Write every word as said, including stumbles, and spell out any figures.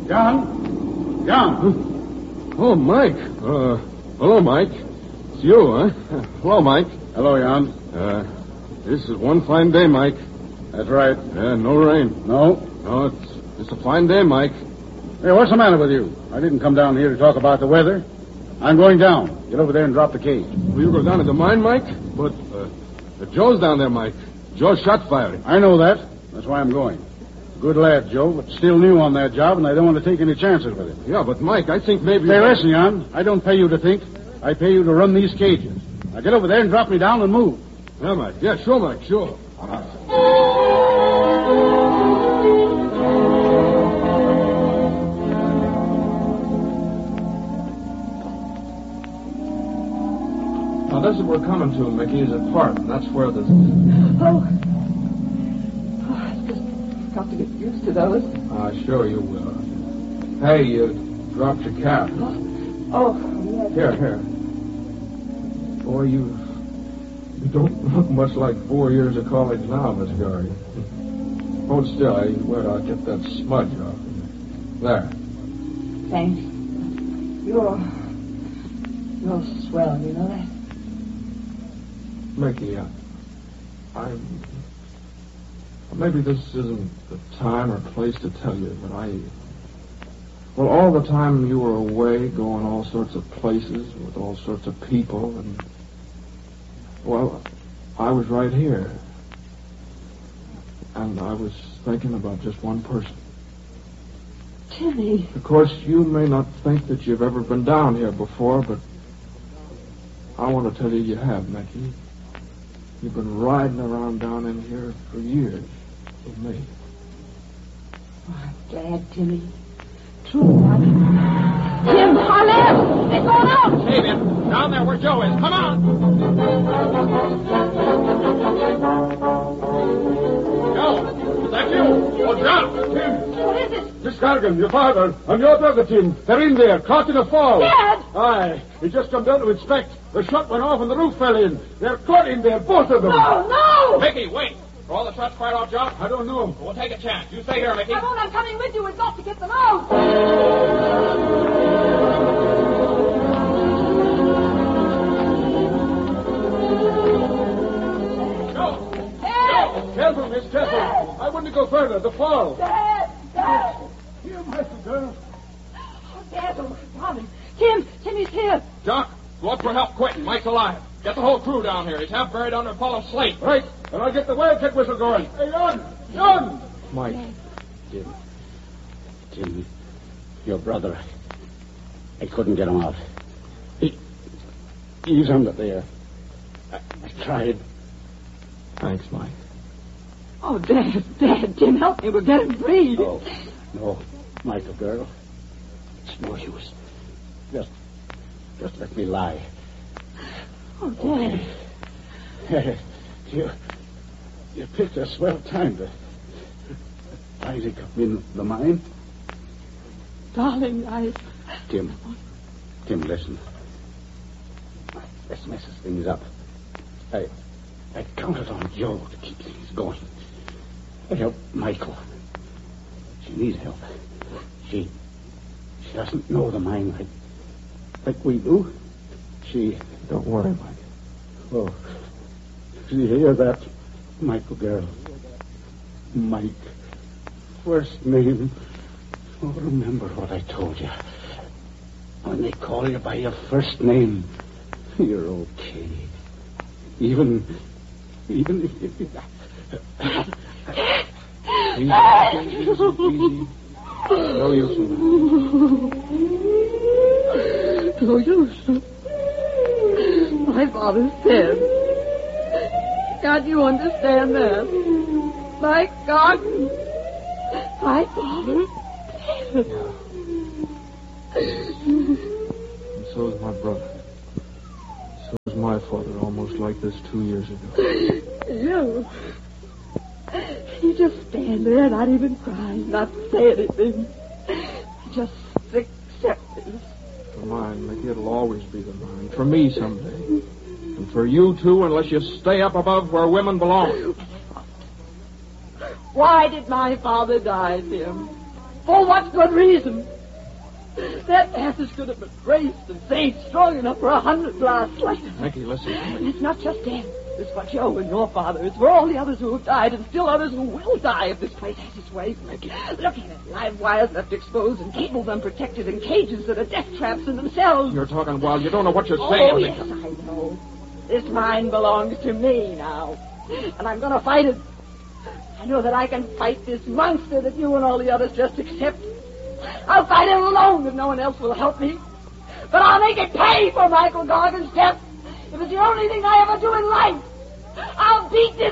John? John? Oh, Mike. Uh, hello, Mike. It's you, huh? Hello, Mike. Hello, Jan. Uh, this is one fine day, Mike. That's right. Yeah, no rain. No? No, it's, it's a fine day, Mike. Hey, what's the matter with you? I didn't come down here to talk about the weather. I'm going down. Get over there and drop the cage. Will you go down to the mine, Mike? But, uh, but Joe's down there, Mike. Joe shot fired. I know that. That's why I'm going. Good lad, Joe, but still new on that job, and I don't want to take any chances with him. Yeah, but, Mike, I think maybe... Hey, listen, Jan. I don't pay you to think. I pay you to run these cages. Now get over there and drop me down and move. Yeah, Mike. Yeah, sure, Mike, sure. Now, this is what we're coming to, Mickey, is a park, and that's where the... Oh. oh I've just got to get used to those. Ah, sure you will. Hey, you dropped your cap. Oh, oh yes. Here, here. Boy, you... You don't look much like four years of college now, Miss Gardy. Hold still. I wait, I'll get that smudge off. There. Thanks. You're... You're swell, you know that? Mickey, I... I'm... Maybe this isn't the time or place to tell you, but I... Well, all the time you were away, going all sorts of places with all sorts of people, and... Well, I was right here. And I was thinking about just one person. Timmy. Of course, you may not think that you've ever been down here before, but I want to tell you you have, Mickey. You've been riding around down in here for years with me. Oh, I'm glad, Timmy. True, I'm... Tim, I'm in! They're going out! Hey, Ben. Down there where Joe is. Come on! Joe, is that you? Oh, John. Tim. What is it? Miss Carrigan, your father, and your brother, Tim. They're in there, caught in a fall. Dad! Aye. He just come down to inspect. The shot went off and the roof fell in. They're caught in there, both of them. No, no! Mickey, wait. Are all the shots fired off, Joe? I don't know. We'll take a chance. You stay here, Mickey. I won't. I'm coming with you. We've got to get them out. Joe! Dad! Careful, miss, careful. Dad! I wouldn't go further. The fall. Dad! Dad! Here, my little girl. Oh, Dad, oh, darling. Tim, Timmy's here. Doc, go up for help quick. Mike's alive. Get the whole crew down here. He's half buried under a fall of slate. Right, and I'll get the wildcat whistle going. Hey, Jan! Jan! Mike. Tim. Tim, your brother. I couldn't get him out. He, he's under there. I, I tried. Thanks, Mike. Oh, Dad, Dad, Tim, help me. We'll get him free. No, no, my little girl. It's no use. Just, just let me lie. Oh, Dad. Okay. you, you picked a swell time to finally come in the mine. Darling, I... Tim, Tim, listen. This messes things up. I, I counted on Joe to keep things going. I helped Michael. She needs help. She, she doesn't know the mine like, like we do. She... Don't worry, Mike. Oh, you hear that, Michael girl? Mike. First name. Oh, remember what I told you. When they call you by your first name, you're okay. Even, even if you... Easy, easy, easy. No use. No use. My father said. Can't you understand that? My God. My father said. And so is my brother. So is my father, almost like this two years ago. You. You just stand there, not even crying, not say anything. Just accept it. For mine, Mickey, it'll always be the mine. For me someday. And for you, too, unless you stay up above where women belong. Why did my father die, Tim? For what good reason? That passage could have been braced and saved strong enough for a hundred blasts later. Mickey, listen. And it's not just them. It's for Joe and your father. It's for all the others who have died and still others who will die if this place has its way. Mickey, look at it. Live wires left exposed and cables unprotected in cages that are death traps in themselves. You're talking wild. You don't know what you're saying. Oh, yes, I know. This mine belongs to me now. And I'm going to fight it. I know that I can fight this monster that you and all the others just accept. I'll fight it alone if no one else will help me. But I'll make it pay for Michael Gargan's death. If it's the only thing I ever do in life, I'll beat this